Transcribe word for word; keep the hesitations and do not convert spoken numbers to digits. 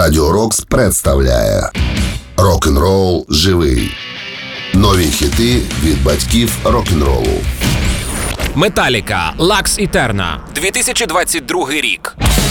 Радіо Рокс представляє Рок-н-рол живий. Нові хіти від батьків рок-н-ролу. Металіка, Lux Eterna, дві тисячі двадцять другий рік.